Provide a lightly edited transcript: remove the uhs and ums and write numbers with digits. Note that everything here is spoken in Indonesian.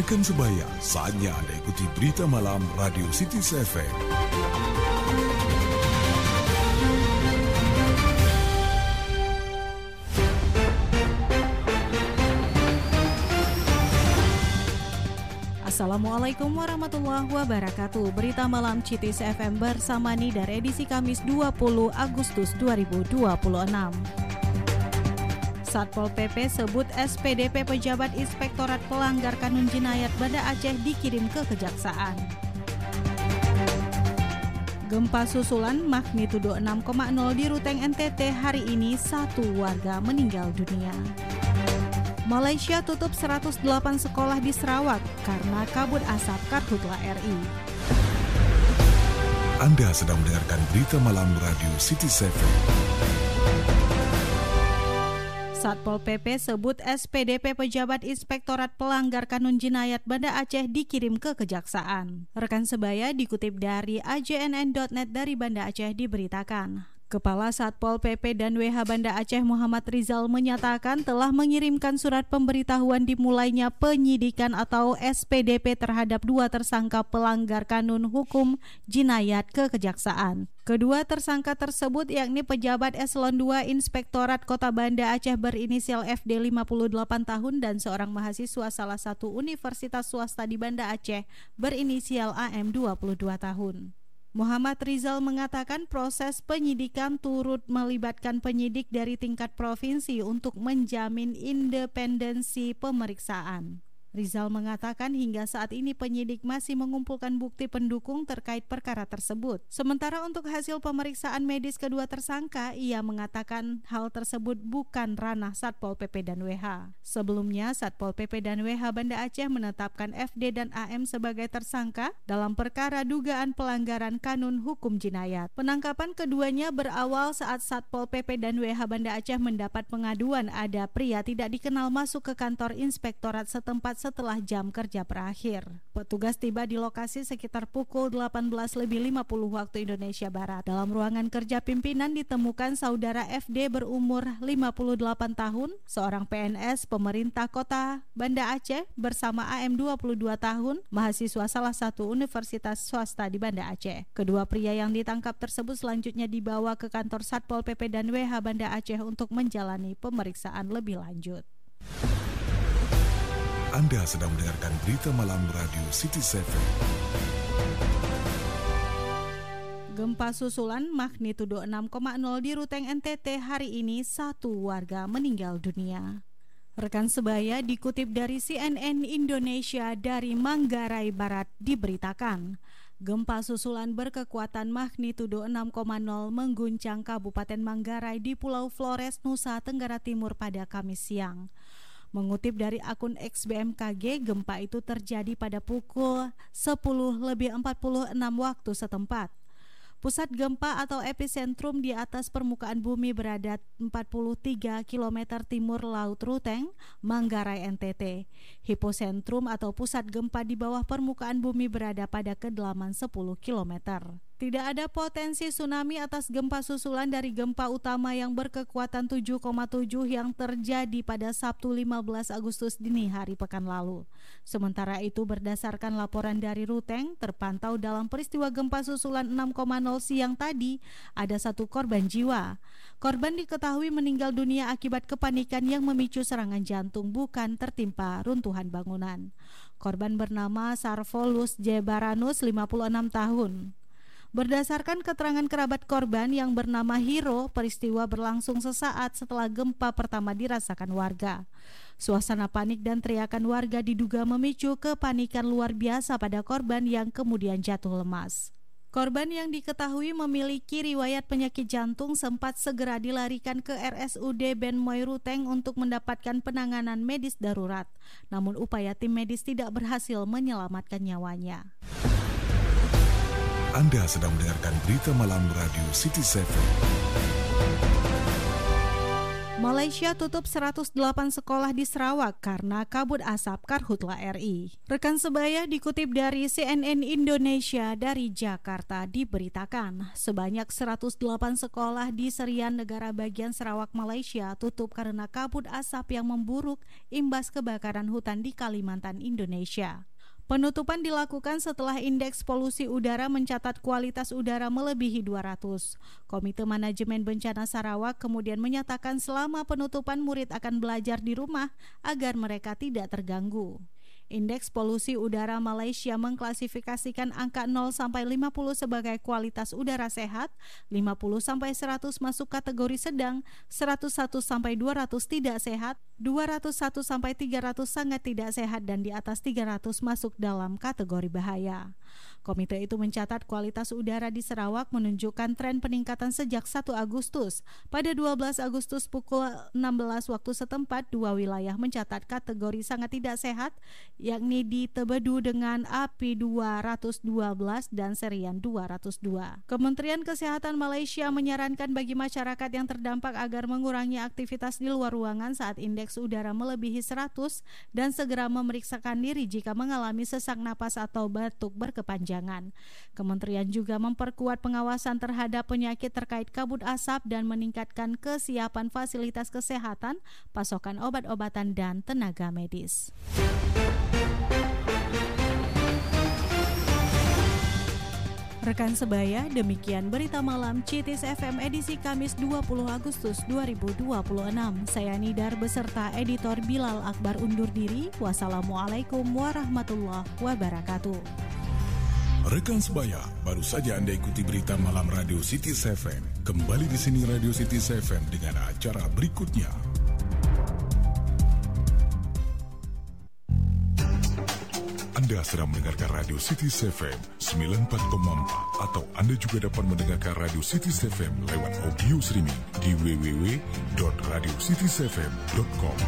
Rekan sebaya, saatnya Anda ikuti berita malam Radio City FM. Assalamualaikum warahmatullahi wabarakatuh. Berita malam Citis FM bersama Nidar edisi Kamis 20 Agustus 2026. Satpol PP sebut SPDP pejabat Inspektorat Pelanggar Kanun Jinayat Banda Aceh dikirim ke Kejaksaan. Gempa susulan magnitudo 6,0 di Ruteng NTT hari ini, 1 warga meninggal dunia. Malaysia tutup 108 sekolah di Sarawak karena kabut asap Karhutla RI. Anda sedang mendengarkan berita malam Radio City FM. Satpol PP sebut SPDP pejabat Inspektorat Pelanggar Kanun Jinayat Banda Aceh dikirim ke Kejaksaan. Rekan sebaya dikutip dari ajnn.net dari Banda Aceh diberitakan, Kepala Satpol PP dan WH Banda Aceh Muhammad Rizal menyatakan telah mengirimkan surat pemberitahuan dimulainya penyidikan atau SPDP terhadap 2 tersangka pelanggar kanun hukum jinayat ke Kejaksaan. Kedua tersangka tersebut yakni pejabat Eselon 2 Inspektorat Kota Banda Aceh berinisial FD 58 tahun dan seorang mahasiswa salah satu universitas swasta di Banda Aceh berinisial AM 22 tahun. Muhammad Rizal mengatakan proses penyidikan turut melibatkan penyidik dari tingkat provinsi untuk menjamin independensi pemeriksaan. Rizal mengatakan hingga saat ini penyidik masih mengumpulkan bukti pendukung terkait perkara tersebut. Sementara untuk hasil pemeriksaan medis kedua tersangka, ia mengatakan hal tersebut bukan ranah Satpol PP dan WH. Sebelumnya, Satpol PP dan WH Banda Aceh menetapkan FD dan AM sebagai tersangka dalam perkara dugaan pelanggaran kanun hukum jinayat. Penangkapan keduanya berawal saat Satpol PP dan WH Banda Aceh mendapat pengaduan ada pria tidak dikenal masuk ke kantor inspektorat setempat setelah jam kerja berakhir. Petugas tiba di lokasi sekitar pukul 18.50 waktu Indonesia Barat. Dalam ruangan kerja pimpinan ditemukan saudara FD berumur 58 tahun, seorang PNS pemerintah kota Banda Aceh bersama AM 22 tahun, mahasiswa salah satu universitas swasta di Banda Aceh. Kedua pria yang ditangkap tersebut selanjutnya dibawa ke kantor Satpol PP dan WH Banda Aceh untuk menjalani pemeriksaan lebih lanjut. Anda sedang mendengarkan berita malam Radio City FM. Gempa susulan magnitudo 6,0 di Ruteng NTT hari ini, 1 warga meninggal dunia. Rekan sebaya dikutip dari CNN Indonesia dari Manggarai Barat diberitakan, gempa susulan berkekuatan magnitudo 6,0 mengguncang Kabupaten Manggarai di Pulau Flores, Nusa Tenggara Timur pada Kamis siang. Mengutip dari akun XBMKG, gempa itu terjadi pada pukul 10:46 waktu setempat. Pusat gempa atau epicentrum di atas permukaan bumi berada 43 km timur Laut Ruteng, Manggarai NTT. Hipocentrum atau pusat gempa di bawah permukaan bumi berada pada kedalaman 10 km. Tidak ada potensi tsunami atas gempa susulan dari gempa utama yang berkekuatan 7,7 yang terjadi pada Sabtu 15 Agustus dini hari pekan lalu. Sementara itu berdasarkan laporan dari Ruteng, terpantau dalam peristiwa gempa susulan 6,0 siang tadi ada 1 korban jiwa. Korban diketahui meninggal dunia akibat kepanikan yang memicu serangan jantung, bukan tertimpa runtuhan bangunan. Korban bernama Sarvolus Jebaranus 56 tahun. Berdasarkan keterangan kerabat korban yang bernama Hiro, peristiwa berlangsung sesaat setelah gempa pertama dirasakan warga. Suasana panik dan teriakan warga diduga memicu kepanikan luar biasa pada korban yang kemudian jatuh lemas. Korban yang diketahui memiliki riwayat penyakit jantung sempat segera dilarikan ke RSUD Ben Moi Ruteng untuk mendapatkan penanganan medis darurat. Namun upaya tim medis tidak berhasil menyelamatkan nyawanya. Anda sedang mendengarkan berita malam Radio City FM. Malaysia tutup 108 sekolah di Sarawak karena kabut asap Karhutla RI. Rekan sebaya dikutip dari CNN Indonesia dari Jakarta diberitakan sebanyak 108 sekolah di Serian negara bagian Sarawak Malaysia tutup karena kabut asap yang memburuk imbas kebakaran hutan di Kalimantan, Indonesia. Penutupan dilakukan setelah indeks polusi udara mencatat kualitas udara melebihi 200. Komite Manajemen Bencana Sarawak kemudian menyatakan selama penutupan murid akan belajar di rumah agar mereka tidak terganggu. Indeks polusi udara Malaysia mengklasifikasikan angka 0 sampai 50 sebagai kualitas udara sehat, 50 sampai 100 masuk kategori sedang, 101 sampai 200 tidak sehat, 201 sampai 300 sangat tidak sehat dan di atas 300 masuk dalam kategori bahaya. Komite itu mencatat kualitas udara di Sarawak menunjukkan tren peningkatan sejak 1 Agustus. Pada 12 Agustus pukul 16 waktu setempat, 2 wilayah mencatat kategori sangat tidak sehat, yakni di Tebedu dengan API 212 dan Serian 202. Kementerian Kesehatan Malaysia menyarankan bagi masyarakat yang terdampak agar mengurangi aktivitas di luar ruangan saat indeks udara melebihi 100 dan segera memeriksakan diri jika mengalami sesak napas atau batuk berkepanjangan. Kementerian juga memperkuat pengawasan terhadap penyakit terkait kabut asap dan meningkatkan kesiapan fasilitas kesehatan, pasokan obat-obatan dan tenaga medis. Rekan sebaya, demikian berita malam Citis FM edisi Kamis 20 Agustus 2026. Saya Nidar beserta editor Bilal Akbar undur diri. Wassalamualaikum warahmatullahi wabarakatuh. Rekan sebaya, baru saja Anda ikuti berita malam Radio Citis FM. Kembali di sini Radio Citis FM dengan acara berikutnya. Anda sedang mendengarkan Radio Citis FM 94,4 atau Anda juga dapat mendengarkan Radio Citis FM lewat audio streaming di www.radiocitisfm.com.